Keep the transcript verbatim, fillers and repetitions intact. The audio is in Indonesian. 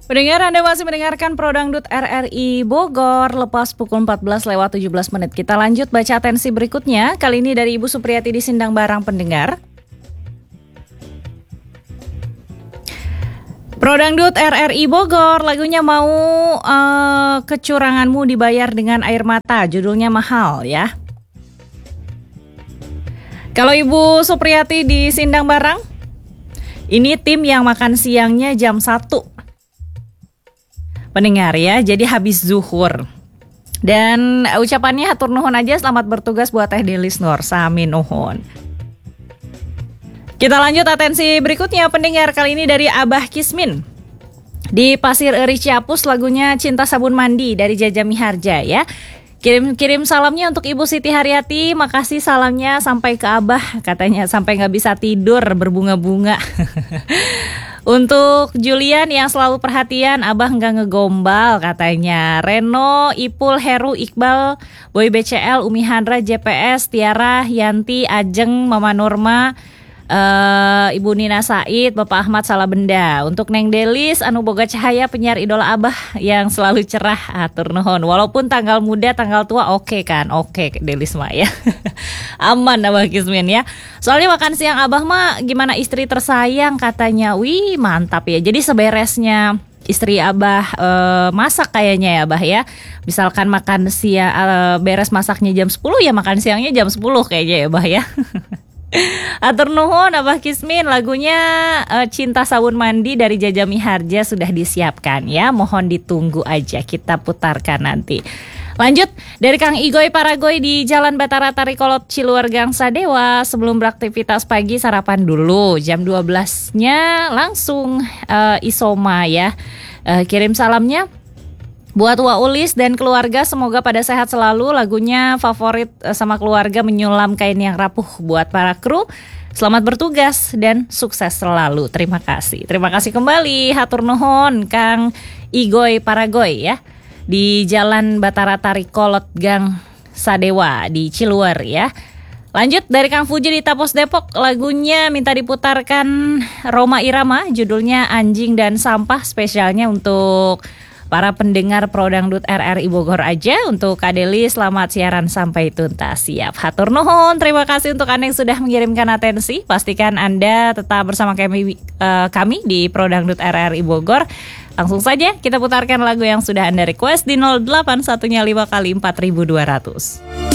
Pendengar, Anda masih mendengarkan Pro Dangdut R R I Bogor. Lepas pukul empat belas lewat tujuh belas menit. Kita lanjut baca atensi berikutnya. Kali ini dari Ibu Supriyati di Sindang Barang, pendengar. Pro Dangdut R R I Bogor, lagunya mau uh, kecuranganmu dibayar dengan air mata. Judulnya mahal ya. Kalau Ibu Supriyati di Sindang Barang, ini tim yang makan siangnya jam satu. Pendengar ya, jadi habis zuhur. Dan ucapannya hatur nuhun aja, selamat bertugas buat Teh Delis Nur, sami nuhun. Kita lanjut atensi berikutnya, pendengar, kali ini dari Abah Kismin. Di Pasir Eri Ciapus, lagunya Cinta Sabun Mandi dari Jaja Miharja ya. Kirim-kirim salamnya untuk Ibu Siti Haryati, makasih salamnya sampai ke Abah, katanya sampai gak bisa tidur berbunga-bunga. Untuk Julian yang selalu perhatian, Abah nggak ngegombal katanya. Reno, Ipul, Heru, Iqbal, Boy B C L, Umi Handra, J P S, Tiara, Yanti, Ajeng, Mama Norma, uh, Ibu Nina Said, Bapak Ahmad Salabenda. Untuk Neng Delis, Anu Boga Cahaya, penyiar idola Abah yang selalu cerah, atur nuhun. Walaupun tanggal muda, tanggal tua oke okay kan? Oke okay, Delis mah ya. Aman Abah Kismin ya. Soalnya makan siang Abah mah gimana istri tersayang katanya. Wih mantap ya. Jadi seberesnya istri Abah e, masak kayaknya ya Abah ya. Misalkan makan siang e, beres masaknya jam sepuluh ya makan siangnya jam sepuluh kayaknya ya Abah ya. Atur nuhun Abah Kismin, lagunya e, Cinta Sabun Mandi dari Jaja Miharja sudah disiapkan ya. Mohon ditunggu aja, kita putarkan nanti. Lanjut dari Kang Igoy Paragoy di Jalan Batara Tarikolot Ciluar Gang Sadewa. Sebelum beraktivitas pagi sarapan dulu. Jam dua belas-nya langsung uh, isoma ya. Uh, kirim salamnya buat Wa Ulis dan keluarga, semoga pada sehat selalu. Lagunya favorit uh, sama keluarga, Menyulam Kain Yang Rapuh buat para kru. Selamat bertugas dan sukses selalu. Terima kasih. Terima kasih kembali. Hatur nuhun Kang Igoy Paragoy ya. Di Jalan Batara Tarikolot Gang Sadewa di Ciluar ya. Lanjut dari Kang Fuji di Tapos Depok, lagunya minta diputarkan Roma Irama, judulnya Anjing dan Sampah, spesialnya untuk para pendengar Pro Dangdut R R I Bogor aja. Untuk Kadeli, selamat siaran sampai tuntas. Siap, hatur nuhun. Terima kasih untuk Anda yang sudah mengirimkan atensi. Pastikan Anda tetap bersama kami, uh, kami di Pro Dangdut R R I Bogor. Langsung saja kita putarkan lagu yang sudah Anda request di nol delapan satu lima kali empat ribu dua ratus.